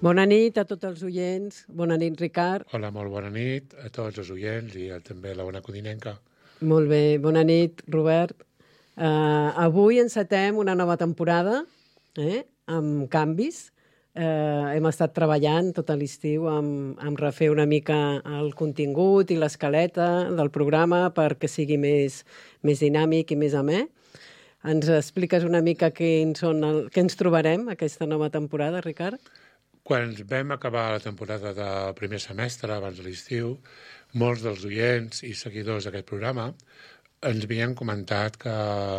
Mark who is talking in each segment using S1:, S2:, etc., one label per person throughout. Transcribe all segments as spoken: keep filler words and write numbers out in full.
S1: Bona nit a tots els oients. Bona nit, Ricard.
S2: Hola, molt bona nit a tots els oients i a també a la bona codinenca.
S1: Molt bé, bona nit, Robert. Uh, avui encetem una nova temporada, eh? amb canvis. Uh, hem estat treballant tot l'estiu amb, amb refer una mica el contingut i l'escaleta del programa perquè sigui més, més dinàmic i més amè. Ens expliques una mica què, són el, què ens trobarem aquesta nova temporada, Ricard?
S2: Quan vam acabar la temporada del primer semestre, abans de l'estiu, molts dels oients i seguidors d'aquest programa ens havien comentat que,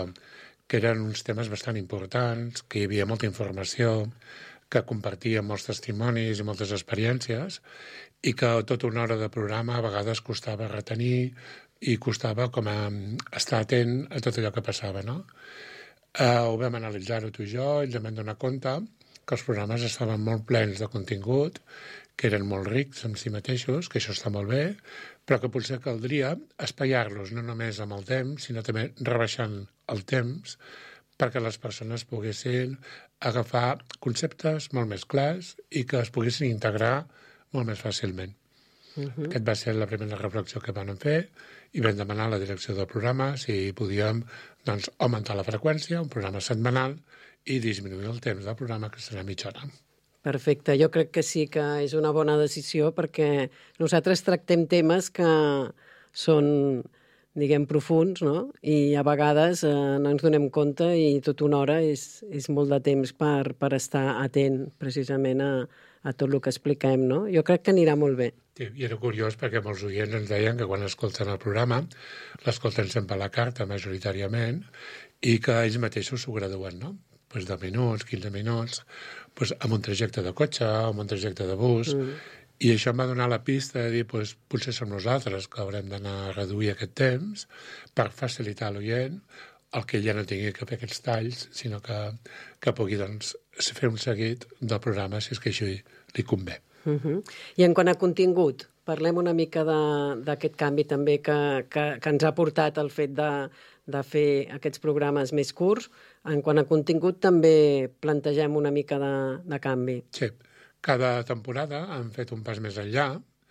S2: que eren uns temes bastant importants, que hi havia molta informació, que compartíem molts testimonis i moltes experiències i que tota una hora de programa a vegades costava retenir i costava com a estar atent a tot allò que passava, no? Uh, ho vam analitzar-ho tu i jo i ens vam donar compte que els programes estaven molt plens de contingut, que eren molt rics en si mateixos, que això està molt bé, però que potser caldria espaiar-los no només amb el temps, sinó també rebaixant el temps perquè les persones poguessin agafar conceptes molt més clars i que es poguessin integrar molt més fàcilment. Uh-huh. Aquest va ser la primera reflexió que vam fer i vam demanar a la direcció del programa si podíem doncs, augmentar la freqüència, un programa setmanal, i disminuir el temps del programa, que serà mitja hora.
S1: Perfecte, jo crec que sí que és una bona decisió perquè nosaltres tractem temes que són, diguem, profuns, no? I a vegades eh, no ens donem compte i tota una hora és, és molt de temps per, per estar atent precisament a, a tot el que expliquem, no? Jo crec que anirà molt bé.
S2: Sí, i era curiós perquè molts oients ens deien que quan escolten el programa l'escolten sempre a la carta, majoritàriament, i que ells mateixos s'ho graduen, no? Pues deu minuts, quinze minuts, pues amb un trajecte de cotxe, amb un trajecte de bus, mm. i això em va donar la pista de dir, pues, potser som nosaltres que haurem d'anar a reduir aquest temps per facilitar a l'oient el que ja no tingui que fer aquests talls, sinó que, que pugui doncs, fer un seguit del programa si és que això li convé.
S1: Uh-huh. I en quant a contingut, parlem una mica d'aquest canvi també que, que, que ens ha portat el fet de, de fer aquests programes més curts. En quant a contingut també plantegem una mica de, de canvi.
S2: Sí, cada temporada han fet un pas més enllà,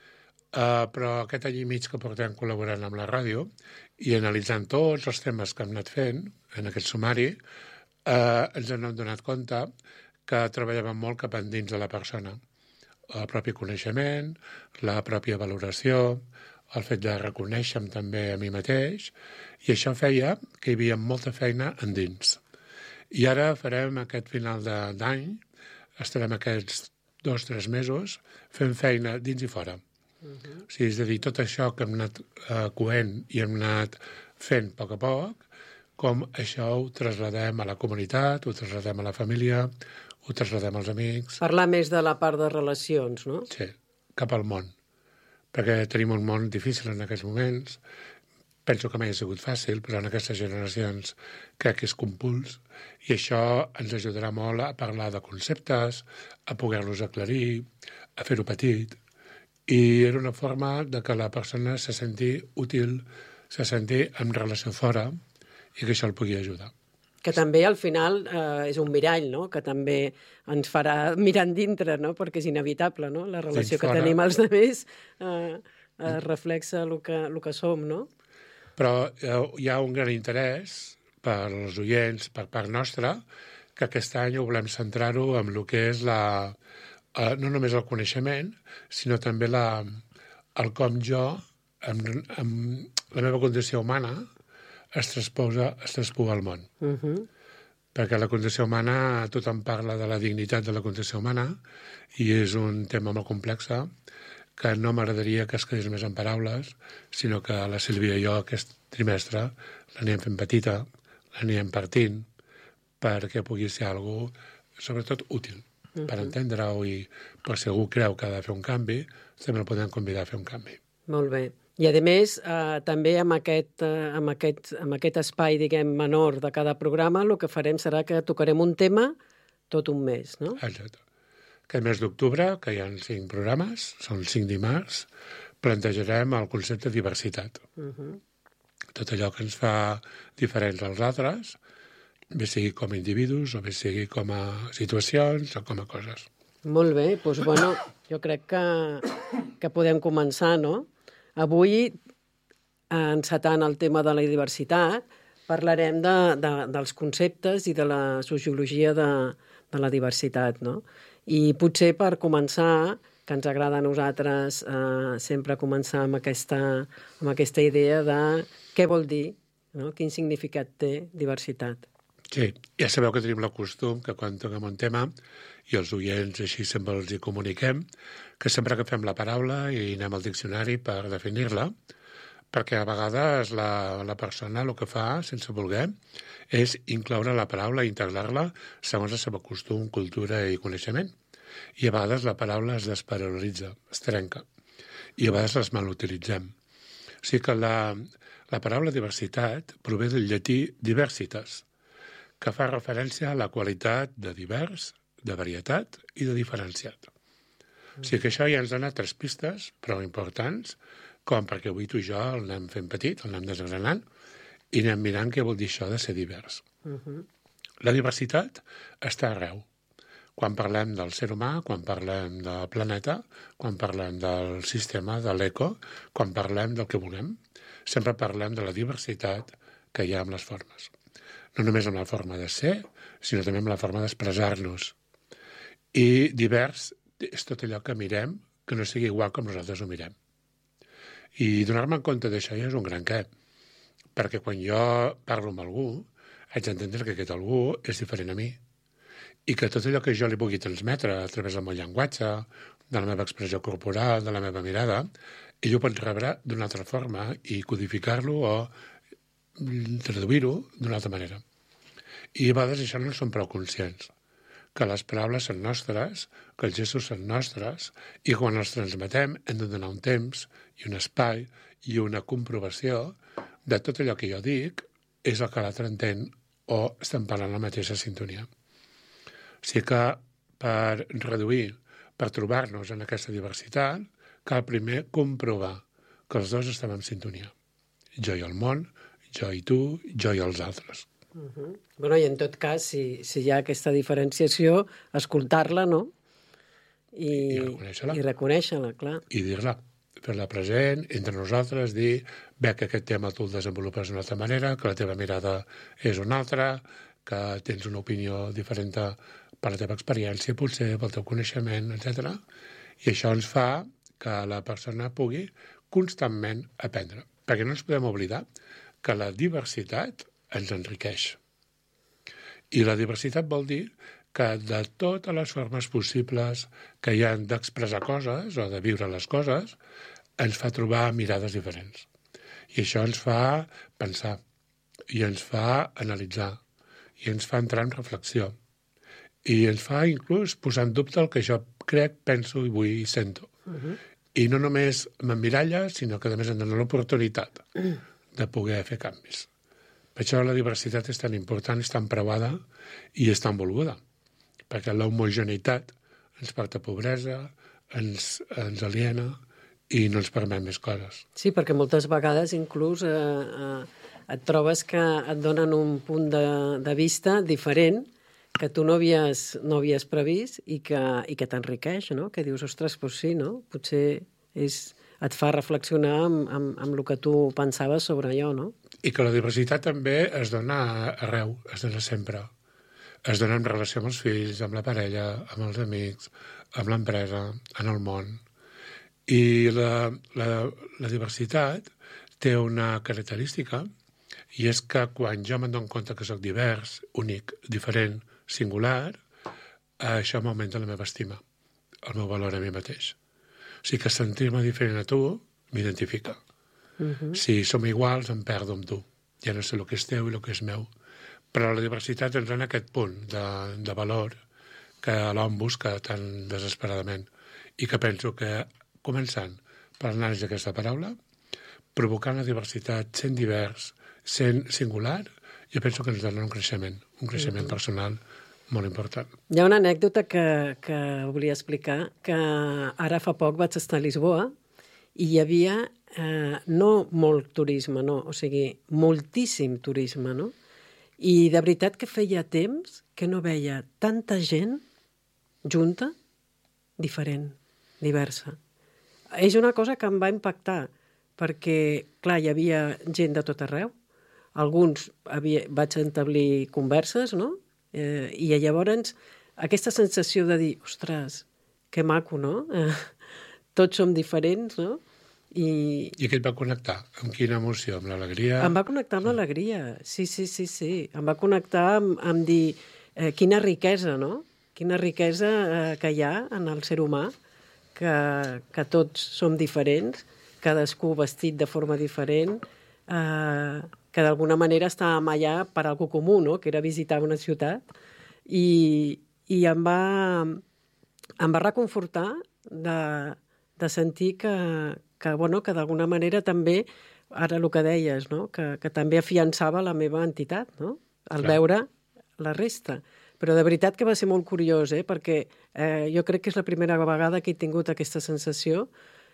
S2: eh, però aquest any i mig que portem col·laborant amb la ràdio i analitzant tots els temes que hem anat fent en aquest sumari, eh, ens hem donat compte que treballàvem molt cap endins de la persona. El propi coneixement, la pròpia valoració, el fet de reconèixer-me també a mi mateix, i això feia que hi havia molta feina endins. I ara farem aquest final d'any, estarem aquests dos o tres mesos fent feina dins i fora. Uh-huh. O sigui, és a dir, tot això que hem anat uh, coent i hem anat fent a poc a poc, com això ho traslladem a la comunitat, ho traslladem a la família, ho traslladem als amics.
S1: Parlar més de la part de relacions, no?
S2: Sí, cap al món. Perquè tenim un món difícil en aquests moments. Penso que mai ha sigut fàcil, però en aquestes generacions crec que és compuls. I això ens ajudarà molt a parlar de conceptes, a poder-los aclarir, a fer-ho petit. I era una forma de que la persona se senti útil, se senti en relació fora i que això el pugui ajudar.
S1: Que també al final eh, és un mirall, no? Que també ens farà mirar dintre, no? Perquè és inevitable, no? La relació que tenim als altres eh, eh, reflexa el que, el que som, no?
S2: Però eh, hi ha un gran interès per als oients, per part nostra, que aquest any ho volem centrar-ho en el que és la, eh, no només el coneixement, sinó també la, el com jo, amb, amb la meva condició humana, es transposa, es traspua al món. Uh-huh. Perquè la condició humana, tothom parla de la dignitat de la condició humana i és un tema molt complex que no m'agradaria que es quedés més en paraules, sinó que la Sílvia i jo aquest trimestre l'anem fent petita, l'anem partint perquè pugui ser algo sobretot útil uh-huh. per entendre-ho i per si algú creu que ha de fer un canvi, també el podem convidar a fer un canvi.
S1: Molt bé. I, a més, eh, també amb aquest, eh, amb, aquest, amb aquest espai, diguem, menor de cada programa, el que farem serà que tocarem un tema tot un mes, no?
S2: Exacte. Aquest mes d'octubre, que hi ha cinc programes, són cinc dimarts, plantejarem el concepte de diversitat. Uh-huh. Tot allò que ens fa diferents als altres, bé sigui com a individus o bé sigui com a situacions o com a coses.
S1: Molt bé, doncs, bueno, jo crec que, que podem començar, no? Avui, encetant el tema de la diversitat, parlarem de, de, dels conceptes i de la sociologia de, de la diversitat, no? I potser per començar, que ens agrada a nosaltres eh, sempre començar amb aquesta, amb aquesta idea de què vol dir, no? Quin significat té diversitat.
S2: Sí, ja sabeu que tenim el costum que quan toquem un tema i els oients així sempre els hi comuniquem, que sempre agafem la paraula i anem al diccionari per definir-la, perquè a vegades la, la persona el que fa, sense voler, és incloure la paraula i integrar-la segons el seu costum, cultura i coneixement. I a vegades la paraula es desparal·litza, es trenca, i a vegades les malutilitzem. O sigui que la, la paraula diversitat prové del llatí diversitas, que fa referència a la qualitat de divers, de varietat i de diferenciat. O sigui que això ja ens dona tres pistes prou importants, com perquè avui tu i jo el anem fent petit, el anem desgranant, i anem mirant què vol dir això de ser divers. Uh-huh. La diversitat està arreu. Quan parlem del ser humà, quan parlem del planeta, quan parlem del sistema, de l'eco, quan parlem del que volem, sempre parlem de la diversitat que hi ha amb les formes. No només amb la forma de ser, sinó també amb la forma d'expressar-nos. I divers és tot allò que mirem que no sigui igual com nosaltres ho mirem. I donar-me en compte d'això ja és un gran què, perquè quan jo parlo amb algú, haig d'entendre que aquest algú és diferent a mi, i que tot allò que jo li pugui transmetre a través del meu llenguatge, de la meva expressió corporal, de la meva mirada, ell ho pot rebre d'una altra forma i codificar-lo o traduir-ho d'una altra manera. I a vegades això no en som prou conscients, que les paraules són nostres, que els gestos són nostres, i quan els transmetem hem de donar un temps i un espai i una comprovació de tot allò que jo dic és el que l'altre entén o estem parlant la mateixa sintonia. O sigui que per reduir, per trobar-nos en aquesta diversitat, cal primer comprovar que els dos estem en sintonia. Jo i el món, jo i tu, jo i els altres.
S1: Uh-huh. Bueno, i en tot cas, si, si hi ha aquesta diferenciació, escoltar-la, no? I,
S2: I reconèixer-la.
S1: I reconèixer-la, clar.
S2: I dir-la, fer-la present, entre nosaltres, dir, bé, que aquest tema tu el desenvolupes d'una altra manera, que la teva mirada és una altra, que tens una opinió diferent per la teva experiència, potser pel teu coneixement, etcètera. I això ens fa que la persona pugui constantment aprendre. Perquè no ens podem oblidar que la diversitat ens enriqueix. I la diversitat vol dir que de totes les formes possibles que hi ha d'expressar coses o de viure les coses, ens fa trobar mirades diferents. I això ens fa pensar, i ens fa analitzar, i ens fa entrar en reflexió, i ens fa inclús posar en dubte el que jo crec, penso i vull i sento. Uh-huh. I no només m'emmiralla, sinó que a més em dona l'oportunitat de poder fer canvis. Per això la diversitat és tan important, és tan preuada i és tan volguda, perquè l'homogeneïtat ens porta pobresa, ens, ens aliena i no ens permet més coses.
S1: Sí, perquè moltes vegades inclús eh, eh, et trobes que et donen un punt de, de vista diferent que tu no havies, no havies previst i que, i que t'enriqueix, no? Que dius, ostres, doncs sí, no? Potser és, et fa reflexionar amb, amb, amb el que tu pensaves sobre allò, no?
S2: I que la diversitat també es dona arreu, es dona sempre. Es dona en relació amb els fills, amb la parella, amb els amics, amb l'empresa, en el món. I la, la, la diversitat té una característica, i és que quan jo me'n dono compte que soc divers, únic, diferent, singular, això m'augmenta la meva estima, el meu valor a mi mateix. O sigui que sentir-me diferent a tu m'identifica. Uh-huh. Si som iguals, em perdo amb tu. Ja no sé el que és teu i el que és meu. Però la diversitat ens dona aquest punt de, de valor que l'home busca tan desesperadament i que penso que, començant per l'anàlisi d'aquesta paraula, provocant la diversitat, sent divers, sent singular, jo penso que ens dona un creixement, un creixement uh-huh. personal molt important.
S1: Hi ha una anècdota que, que volia explicar, que ara fa poc vaig estar a Lisboa i hi havia eh, no molt turisme, no, o sigui, moltíssim turisme, no? I de veritat que feia temps que no veia tanta gent junta diferent, diversa. És una cosa que em va impactar, perquè, clar, hi havia gent de tot arreu, alguns havia, vaig establir converses, no? Eh, I llavors aquesta sensació de dir, ostres, que maco, no? Eh, tots som diferents, no? I,
S2: I què et va connectar? Amb quina emoció? Amb l'alegria?
S1: Em va connectar amb l'alegria, sí, sí, sí, sí. Em va connectar amb, amb dir eh, quina riquesa, no? Quina riquesa eh, que hi ha en el ser humà, que, que tots som diferents, cadascú vestit de forma diferent, eh, que d'alguna manera estàvem allà per algo comú, no? Que era visitar una ciutat, i, i em va, em va reconfortar de, de sentir que, que, bueno, que d'alguna manera també, ara el que deies, no? que, que també afiançava la meva entitat, no? Al
S2: Clar.
S1: veure la resta. Però de veritat que va ser molt curiós, eh? Perquè eh, jo crec que és la primera vegada que he tingut aquesta sensació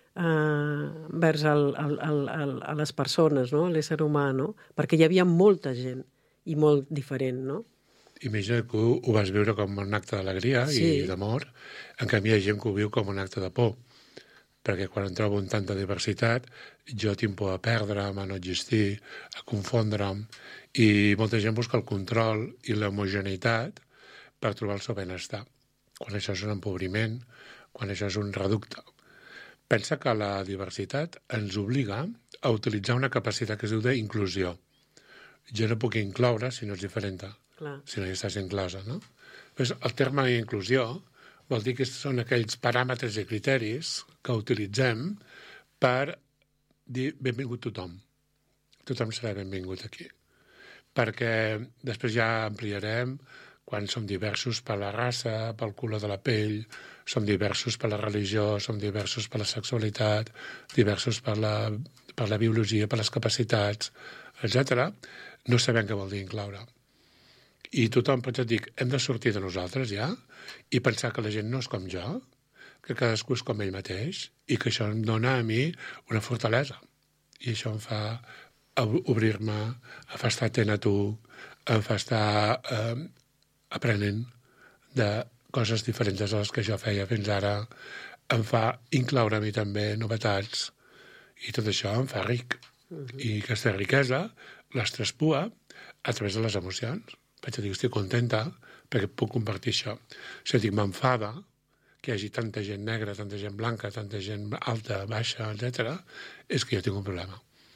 S1: eh, vers el, el, el, el, a les persones, no? L'ésser humà, no? Perquè hi havia molta gent i molt diferent, no?
S2: Imagina que ho, ho vas viure com un acte d'alegria
S1: Sí.
S2: i d'amor, en canvi hi ha gent que ho viu com un acte de por, perquè quan em trobo en tanta diversitat jo tinc por a perdre'm, a no existir, a confondre'm, i molta gent busca el control i l'homogeneïtat per trobar el seu benestar, quan això és un empobriment, quan això és un reducte. Pensa que la diversitat ens obliga a utilitzar una capacitat que es diu d'inclusió. Jo no puc incloure si no ets diferent,
S1: Clar.
S2: si no hi estàs inclosa, no? Pues el terme inclusió vol dir que són aquells paràmetres i criteris que utilitzem per dir benvingut tothom. Tothom serà benvingut aquí. Perquè després ja ampliarem quan som diversos per la raça, pel color de la pell, som diversos per la religió, som diversos per la sexualitat, diversos per la, per la biologia, per les capacitats, etcètera. No sabem què vol dir incloure. I tothom pot dir, hem de sortir de nosaltres ja i pensar que la gent no és com jo, que cadascú és com ell mateix i que això em dona a mi una fortalesa. I això em fa obrir-me, em fa estar atent a tu, em fa estar eh, aprenent de coses diferents de les que jo feia fins ara, em fa incloure a mi també novetats i tot això em fa ric. Uh-huh. I aquesta riquesa les traspua a través de les emocions. Vaig a dir, estic contenta perquè puc compartir això. Si jo dic, m'enfada que hi hagi tanta gent negra, tanta gent blanca, tanta gent alta, baixa, etcètera, és que jo tinc un problema.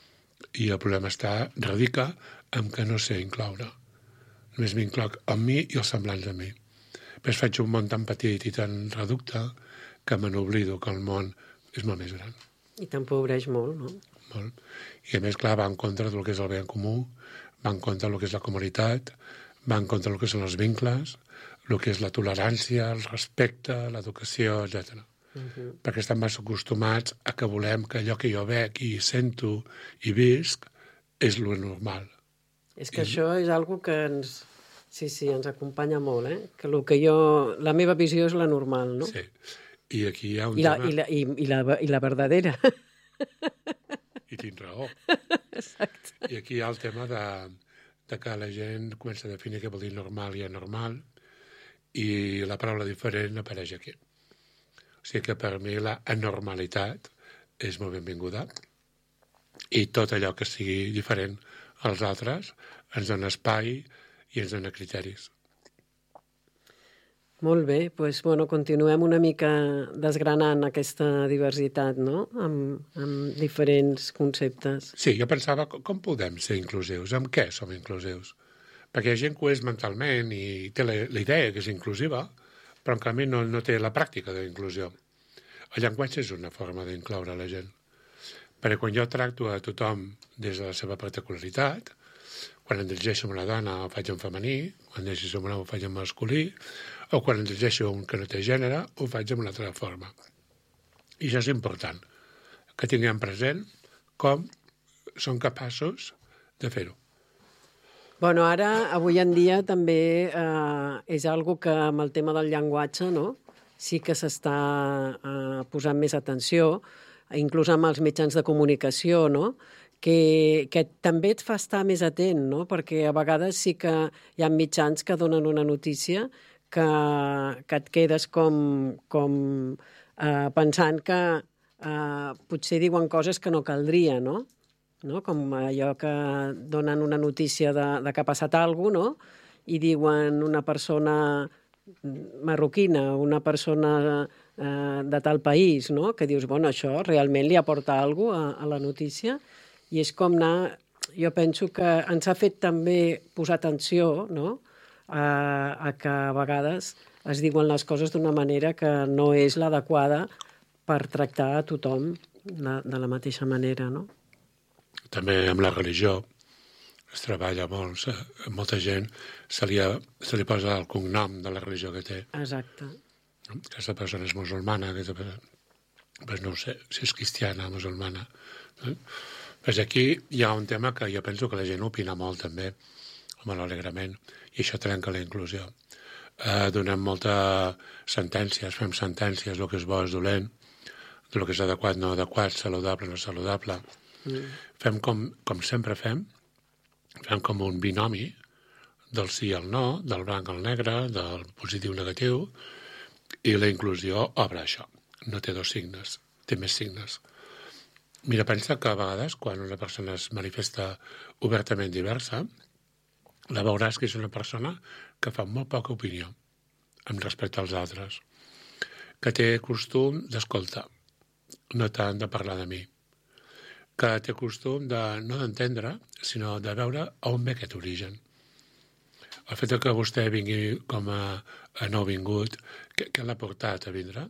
S2: I el problema està, radica en que no sé incloure. Només m'incloc amb mi i els semblants a mi. Després faig un món tan petit i tan reducte que me n'oblido que el món és molt més gran.
S1: I t'empobreix molt, no?
S2: Molt. I a més, clar, va en contra del que és el bé en comú, va en contra del que és la comunitat, va en contra del que són els vincles, el que és la tolerància, el respecte, l'educació, etcètera. Uh-huh. Perquè estan massa acostumats a que volem que allò que jo veig i sento i visc és lo normal.
S1: És que I... això és algo que ens... Sí, sí, ens acompanya molt, eh? Que el que jo... La meva visió és la normal, no?
S2: Sí. I aquí hi ha un
S1: I la,
S2: tema...
S1: I la, i, i la, i la verdadera.
S2: I tinc raó.
S1: Exacte.
S2: I aquí hi ha el tema de, de que la gent comença a definir què vol dir normal i anormal i la paraula diferent apareix aquí. O sigui que per mi la anormalitat és molt benvinguda i tot allò que sigui diferent als altres ens dona espai i ens dona criteris.
S1: Molt bé, doncs, bueno, continuem una mica desgranant aquesta diversitat, no?, amb, amb diferents conceptes.
S2: Sí, jo pensava, com podem ser inclusius? Amb què som inclusius? Perquè hi ha gent que ho és mentalment i té la, la idea que és inclusiva, però en canvi no, no té la pràctica d'inclusió. El llenguatge és una forma d'incloure la gent. Perquè quan jo tracto a tothom des de la seva particularitat, quan em dirigeixo a una dona ho faig en femení, quan em dirigeixo a un home ho faig en masculí, o quan em dirigeixo a un que no té gènere ho faig en una altra forma. I això és important, que tinguem present com són capaços de fer-ho.
S1: Bueno, ara, avui en dia, també eh, és algo que amb el tema del llenguatge, no?, sí que s'està eh, posant més atenció, inclús amb els mitjans de comunicació, no?, que, que també et fa estar més atent, no?, perquè a vegades sí que hi ha mitjans que donen una notícia que, que et quedes com, com eh, pensant que eh, potser diuen coses que no caldria, no? No? Com allò que donen una notícia de, de que ha passat alguna cosa, no? I diuen una persona marroquina, una persona eh, de tal país, no? Que dius, bueno, això realment li aporta alguna cosa a, a la notícia, i és com anar... Jo penso que ens ha fet també posar atenció, no?, a, a que a vegades es diuen les coses d'una manera que no és l'adequada per tractar a tothom de, de la mateixa manera, no?
S2: També amb la religió es treballa molt. Molta gent se li, se li posa el cognom de la religió que té.
S1: Exacte.
S2: Aquesta persona és musulmana, aquesta persona, pues no ho sé, si és cristiana, musulmana. Eh? Pues aquí hi ha un tema que jo penso que la gent opina molt també, amb l'alegrament, i això trenca la inclusió. Eh, donem moltes sentències, fem sentències, el que és bo és dolent, el que és adequat, no adequat, saludable, no saludable. Mm. Fem com, com sempre fem, fem com un binomi del sí al no, del blanc al negre, del positiu negatiu, i la inclusió obre això. No té dos signes, té més signes. Mira, pensa que a vegades, quan una persona es manifesta obertament diversa, la veuràs que és una persona que fa molt poca opinió amb respecte als altres, que té costum d'escoltar, no tant de parlar de mi, que té costum de no d'entendre, sinó de veure on ve aquest origen. El fet que vostè vingui com a, a nouvingut, què, què l'ha portat a vindre?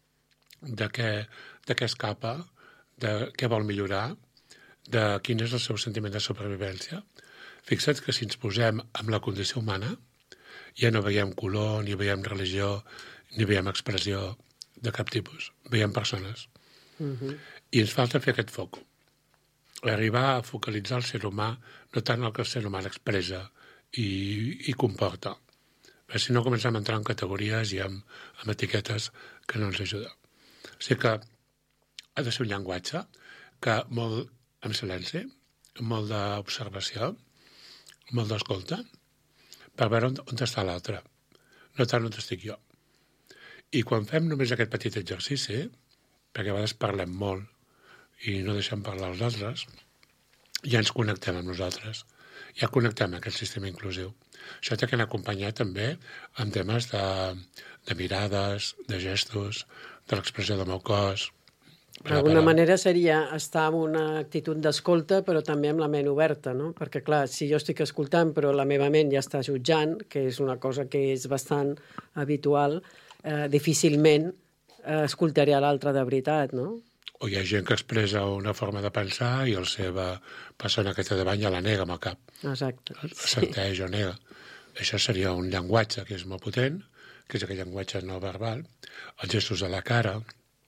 S2: De què, de què escapa? De què vol millorar? De quin és el seu sentiment de supervivència? Fixa't que si ens posem amb la condició humana, ja no veiem color, ni veiem religió, ni veiem expressió de cap tipus. Veiem persones. Uh-huh. I ens falta fer aquest foc. Arribar a focalitzar el ser humà, no tant el que el ser humà expressa i, i comporta. Perquè si no comencem a entrar en categories i amb, amb etiquetes que no ens ajuda. O sigui que ha de ser un llenguatge que molt en silenci, molt d'observació, molt d'escolta, per veure on, on està l'altre, no tant on estic jo. I quan fem només aquest petit exercici, perquè a vegades parlem molt i no deixem parlar els altres, ja ens connectem amb nosaltres, ja connectem amb aquest sistema inclusiu. Això té que anar acompanyat també amb temes de, de mirades, de gestos, de l'expressió del meu cos.
S1: D'alguna manera seria estar en una actitud d'escolta, però també amb la ment oberta, no? Perquè, clar, si jo estic escoltant però la meva ment ja està jutjant, que és una cosa que és bastant habitual, eh, difícilment eh, escoltaré a l'altre de veritat, no?
S2: O hi ha gent que expressa una forma de pensar i la seva persona que té davant ja la nega amb el cap.
S1: Exacte.
S2: Assenteix sí. o nega. Això seria un llenguatge que és molt potent, que és aquell llenguatge no verbal, els gestos de la cara,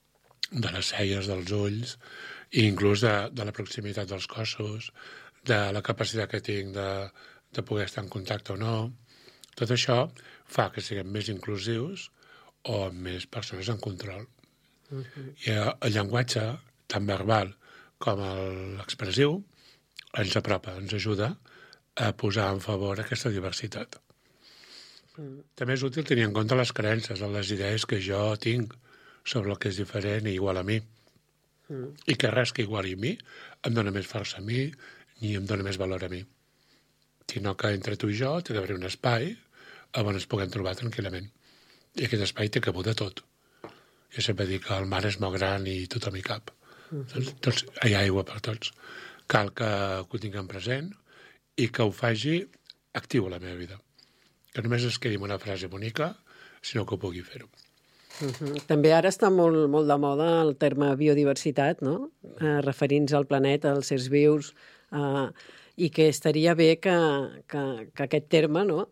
S2: de les celles, dels ulls, i inclús de, de la proximitat dels cossos, de la capacitat que tinc de, de poder estar en contacte o no. Tot això fa que siguem més inclusius o amb més persones en control. Uh-huh. I el llenguatge, tant verbal com l'expressiu, ens apropa, ens ajuda a posar en favor aquesta diversitat. Uh-huh. També és útil tenir en compte les creences, les idees que jo tinc sobre el que és diferent i igual a mi. Mm. I que res que iguali a mi em dona més força a mi ni em dona més valor a mi. Sinó que entre tu i jo té d'haver un espai on ens puguem trobar tranquil·lament. I aquest espai té cabut de tot. Jo sempre dic que el mar és molt gran i tothom hi cap. Mm-hmm. Tots, tots, hi ha aigua per tots. Cal que ho tinguem present i que ho faci actiu a la meva vida. Que només es quedi amb una frase bonica, sinó que ho pugui fer-ho.
S1: Uh-huh. També ara està molt, molt de moda el terme biodiversitat, no? Eh, referint-se al planeta, als éssers vius, eh, i que estaria bé que, que, que aquest terme, no?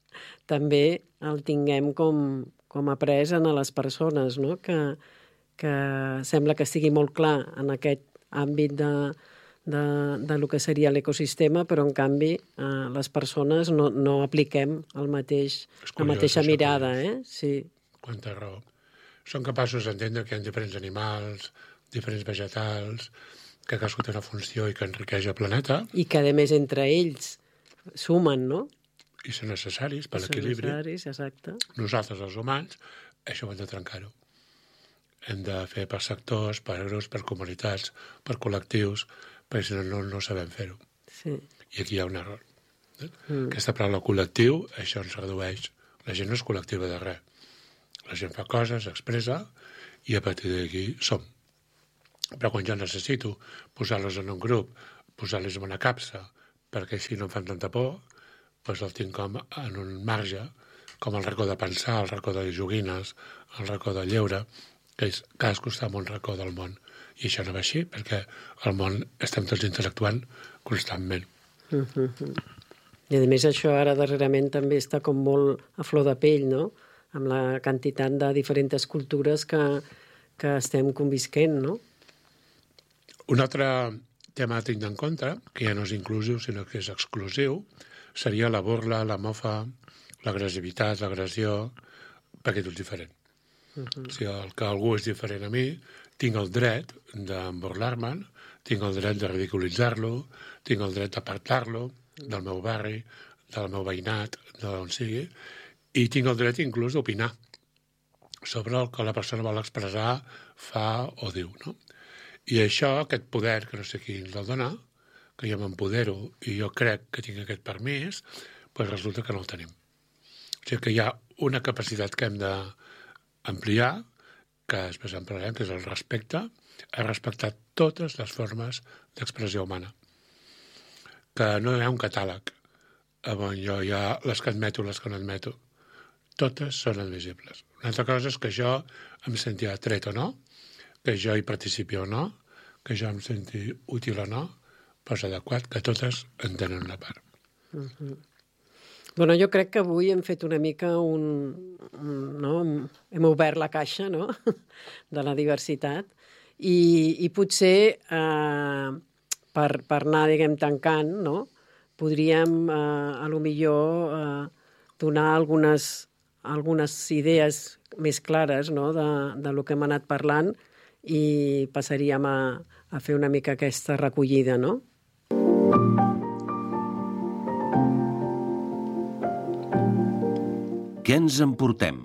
S1: també el tinguem com, com après en les persones, no? Que, que sembla que estigui molt clar en aquest àmbit de, de, de lo que seria l'ecosistema, però en canvi eh, les persones no, no apliquem el mateix, curiós, la mateixa mirada, eh? Sí.
S2: Quanta raó. Són capaços d'entendre que hi ha diferents animals, diferents vegetals, que cadascú té una funció i que enriqueix el planeta.
S1: I que, a més, entre ells sumen, no?
S2: i són necessaris per
S1: Són
S2: l'equilibri.
S1: necessaris, exacte.
S2: Nosaltres, els humans, això ho hem de trencar-ho. Hem de fer per sectors, per grups, per comunitats, per col·lectius, perquè si no, no, no sabem fer-ho.
S1: Sí.
S2: I aquí hi ha un error. Eh? Mm. Aquesta paraula col·lectiu, això ens redueix. La gent no és col·lectiva de res. La gent fa coses, expressa, i a partir d'aquí som. Però quan jo necessito posar-los en un grup, posar-los en una capsa, perquè així no em fan tanta por, doncs el tinc com en un marge, com el racó de pensar, el racó de joguines, el racó de lleure, que és, cadascú està en un racó del món. I això no va així, perquè al món estem tots interactuant constantment.
S1: Mm-hmm. I a més això ara darrerament també està com molt a flor de pell, no? Amb la quantitat de diferents cultures que, que estem convisquent, no?
S2: Un altre temàtic d'en contra, que ja no és inclusiu, sinó que és exclusiu, seria la burla, la mofa, l'agressivitat, l'agressió, perquè tot és diferent. Uh-huh. Si el que algú és diferent a mi, tinc el dret d'emborlar-me'n, tinc el dret de ridiculitzar-lo, tinc el dret d'apartar-lo del meu barri, del meu veïnat, d'on sigui, i tinc el dret inclús d'opinar sobre el que la persona vol expressar, fa o diu, no? I això, aquest poder, que no sé qui ens el dona, que jo m'empodero i jo crec que tinc aquest permís, doncs resulta que no el tenim. O sigui que hi ha una capacitat que hem d'ampliar, que després en parlarem, que és el respecte, a respectar totes les formes d'expressió humana. Que no hi ha un catàleg on jo hi ha les que admeto, les que no admeto. Totes són admissibles. Una altra cosa és que jo em senti atret o no, que jo hi participi o no, que jo em senti útil o no, però és adequat que totes en tenen una part.
S1: Uh-huh. Bueno, jo crec que avui hem fet una mica un... un no? Hem obert la caixa, no? De la diversitat i, i potser eh, per, per anar, diguem, tancant, no? Podríem, eh, a lo millor, eh, donar algunes, algunes idees més clares, no? de, de lo que hem anat parlant i passaríem a, a fer una mica aquesta recollida, no?
S3: Què ens emportem?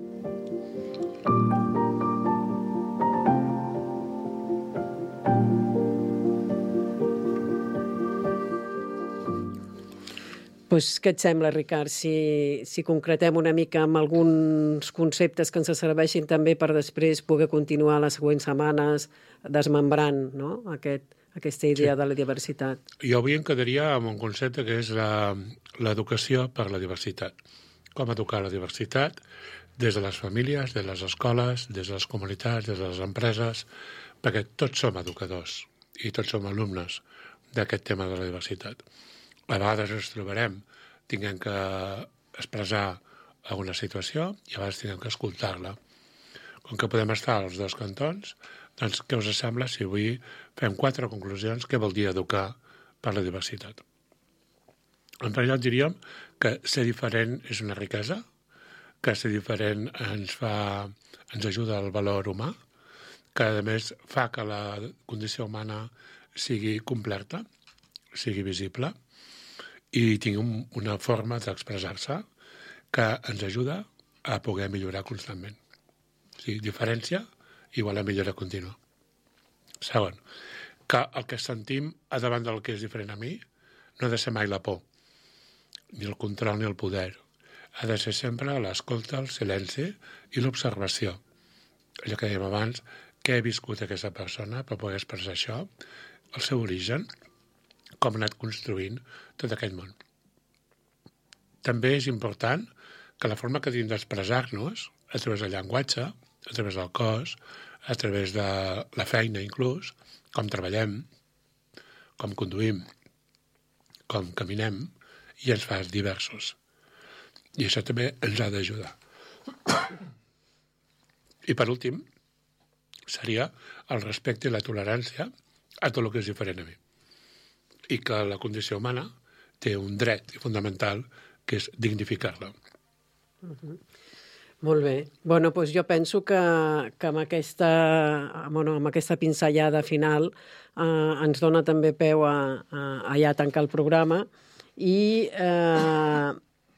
S1: Pues, què et sembla, Ricard, si, si concretem una mica amb alguns conceptes que ens serveixin també per després poder continuar les següents setmanes desmembrant, no? Aquest, aquesta idea sí. de la diversitat.
S2: Jo avui em quedaria amb un concepte que és l'educació per la diversitat. Com educar la diversitat des de les famílies, des de les escoles, des de les comunitats, des de les empreses, perquè tots som educadors i tots som alumnes d'aquest tema de la diversitat. A vegades ens trobarem tinguem que expressar alguna situació i a vegades tinguem que escoltar-la. Com que podem estar als dos cantons, doncs què us sembla si avui fem quatre conclusions què vol dir educar per la diversitat? En primer lloc diríem que ser diferent és una riquesa, que ser diferent ens fa, ens ajuda al valor humà, que a més fa que la condició humana sigui completa, sigui visible, i tingui una forma d'expressar-se que ens ajuda a poder millorar constantment. O sigui, diferència igual a millora contínua. Segon, que el que sentim a davant del que és diferent a mi no ha de ser mai la por, ni el control ni el poder. Ha de ser sempre l'escolta, el silenci i l'observació. Allò que dèiem abans, què ha viscut aquesta persona per poder expressar això, el seu origen, com ha anat construint tot aquest món. També és important que la forma que tenim d'expressar-nos, a través del llenguatge, a través del cos, a través de la feina inclús, com treballem, com conduïm, com caminem, i ens fa diversos. I això també ens ha d'ajudar. I per últim, seria el respecte i la tolerància a tot el que és diferent a mi. I que la condició humana té un dret fundamental que és dignificar-la.
S1: Uh-huh. Molt bé. Bueno, doncs jo penso que, que amb, aquesta, bueno, amb aquesta pinzellada final eh, ens dona també peu a, a, a ja tancar el programa i eh,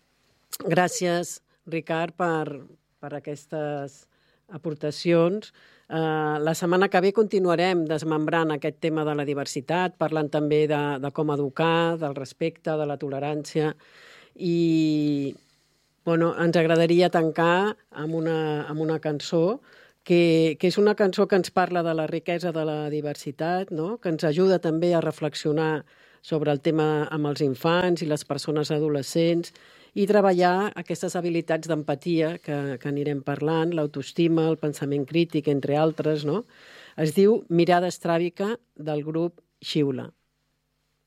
S1: Gràcies, Ricard, per, per aquestes aportacions. Uh, la setmana que ve continuarem desmembrant aquest tema de la diversitat, parlant també de, de com educar, del respecte, de la tolerància, i bueno, ens agradaria tancar amb una, amb una cançó que, que és una cançó que ens parla de la riquesa de la diversitat, no? Que ens ajuda també a reflexionar sobre el tema amb els infants i les persones adolescents, i treballar aquestes habilitats d'empatia que, que anirem parlant, l'autoestima, el pensament crític, entre altres, no? Es diu Mirada estràbica, del grup Xiula.